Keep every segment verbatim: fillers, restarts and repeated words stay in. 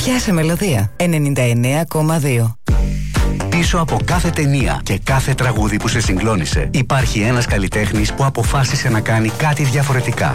Πιάσε Μελωδία ενενήντα εννέα κόμμα δύο. Πίσω από κάθε ταινία και κάθε τραγούδι που σε συγκλώνησε υπάρχει ένας καλλιτέχνης που αποφάσισε να κάνει κάτι διαφορετικά.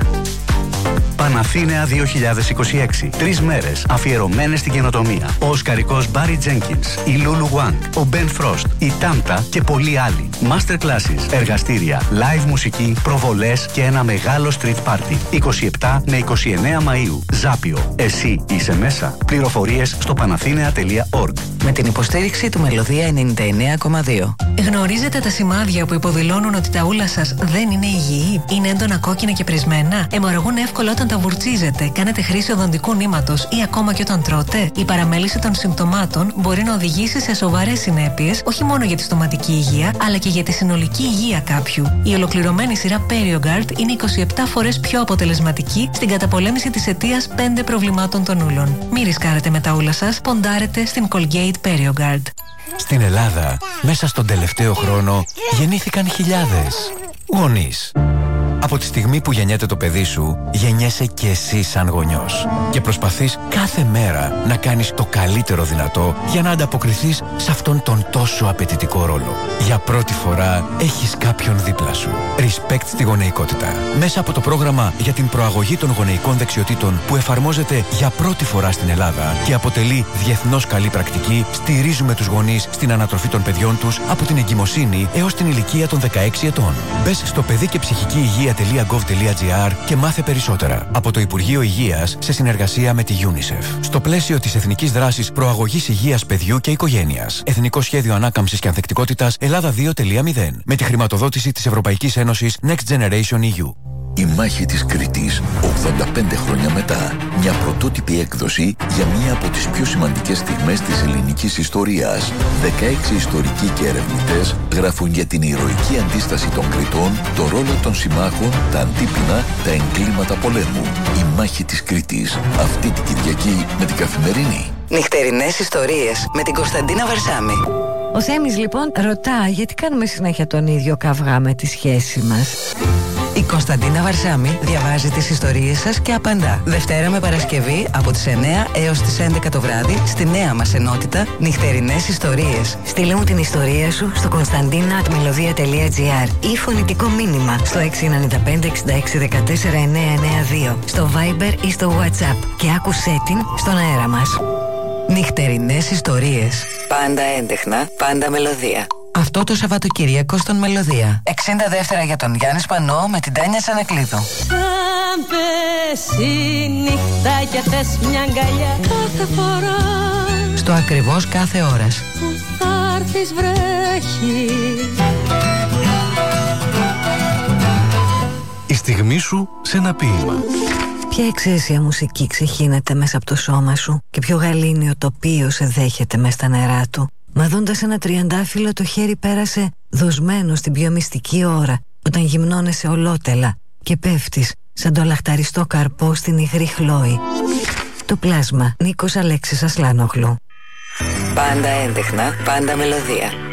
Παναθήνεα δύο χιλιάδες είκοσι έξι. Τρεις μέρες αφιερωμένες στην καινοτομία. Ο Οσκαρικός Μπάρι Τζένκινς, η Λούλου Γουάνγκ, ο Μπεν Φρόστ, η Τάμτα και πολλοί άλλοι. Master classes, εργαστήρια, live μουσική, προβολές και ένα μεγάλο street party. είκοσι επτά με είκοσι εννέα Μαΐου. Ζάπιο. Εσύ είσαι μέσα. Πληροφορίες στο παναθήνεα τελεία org. Με την υποστήριξη του Μελωδία ενενήντα εννέα κόμμα δύο. Γνωρίζετε τα σημάδια που υποδηλώνουν ότι τα ούλα σας δεν είναι υγιή? Είναι έντονα κόκκινα και πρισμένα? Αιμορραγούν εύκολα όταν τα βουρτσίζετε? Κάνετε χρήση οδοντικού νήματος ή ακόμα και όταν τρώτε? Η παραμέληση των συμπτωμάτων μπορεί να οδηγήσει σε σοβαρές συνέπειες, όχι μόνο για τη στοματική υγεία, αλλά και για τη συνολική υγεία κάποιου. Η ολοκληρωμένη σειρά PerioGard είναι είκοσι επτά φορές πιο αποτελεσματική στην καταπολέμηση της αιτίας πέντε προβλημάτων των ούλων. Μη ρισκάρετε με τα ούλα σας, ποντάρετε στην Colgate PerioGard. Στην Ελλάδα, μέσα στον τελευταίο χρόνο, γεννήθηκαν χιλιάδες γονείς. Από τη στιγμή που γεννιέται το παιδί σου, γεννιέσαι και εσύ σαν γονιός. Και προσπαθείς κάθε μέρα να κάνεις το καλύτερο δυνατό για να ανταποκριθείς σε αυτόν τον τόσο απαιτητικό ρόλο. Για πρώτη φορά έχεις κάποιον δίπλα σου. Respect στη γονεϊκότητα. Μέσα από το πρόγραμμα για την προαγωγή των γονεϊκών δεξιοτήτων που εφαρμόζεται για πρώτη φορά στην Ελλάδα και αποτελεί διεθνώς καλή πρακτική, στηρίζουμε τους γονείς στην ανατροφή των παιδιών τους από την εγκυμοσύνη έως την ηλικία των δεκαέξι ετών. Μπες στο παιδί και ψυχική υγεία .gov.gr και μάθε περισσότερα. Από το Υπουργείο Υγείας σε συνεργασία με τη UNICEF. Στο πλαίσιο της Εθνικής Δράσης Προαγωγής Υγείας Παιδιού και Οικογένειας. Εθνικό Σχέδιο Ανάκαμψης και Ανθεκτικότητας Ελλάδα δύο κόμμα μηδέν. Με τη χρηματοδότηση της Ευρωπαϊκής Ένωσης Next Generation ι γιου. Η μάχη της Κρήτης, ογδόντα πέντε χρόνια μετά. Μια πρωτότυπη έκδοση για μία από τις πιο σημαντικές στιγμές της ελληνικής ιστορίας. δεκαέξι ιστορικοί και ερευνητές γράφουν για την ηρωική αντίσταση των Κρητών, το ρόλο των συμμάχων, τα αντίπεινα, τα εγκλήματα πολέμου. Η μάχη της Κρήτης. Αυτή την Κυριακή με την Καθημερινή. Νυχτερινές ιστορίες με την Κωνσταντίνα Βαρσάμη. Ο Θέμης λοιπόν ρωτά γιατί κάνουμε συνέχεια τον ίδιο καυγά με τη σχέση μας. Η Κωνσταντίνα Βαρσάμη διαβάζει τις ιστορίες σας και απαντά. Δευτέρα με Παρασκευή από τις εννέα έως τις έντεκα το βράδυ στη νέα μας ενότητα Νυχτερινές Ιστορίες. Στείλε μου την ιστορία σου στο κωνσταντίνα ατ μελωδία τελεία τζι άρ ή φωνητικό μήνυμα στο έξι εννιά πέντε εξήντα έξι δεκατέσσερα εννιακόσια ενενήντα δύο στο Viber ή στο WhatsApp και άκουσέ την στον αέρα μας. Νυχτερινές Ιστορίες. Πάντα έντεχνα, πάντα μελωδία. Αυτό το Σαββατοκύριακο στον Μελωδία. εξήντα δεύτερα για τον Γιάννη Σπανό με την Τάνια Τσανακλείδου. Σαν πέσει νύχτα και θες μια αγκαλιά κάθε φορά. Στο ακριβώς κάθε ώρας. Που θα έρθεις βρέχει. Η στιγμή σου σε ένα ποίημα. Ποια εξαίσια μουσική ξεχύνεται μέσα από το σώμα σου και ποιο γαλήνιο τοπίο σε δέχεται μες στα νερά του. Μα δώντας ένα τριαντάφυλλο το χέρι πέρασε δοσμένο στην πιο μυστική ώρα, όταν γυμνώνεσαι ολότελα και πέφτεις σαν το λαχταριστό καρπό στην υγρή χλόη. Το πλάσμα. Νίκος Αλέξης Ασλάνογλου. Πάντα έντεχνα, πάντα μελωδία.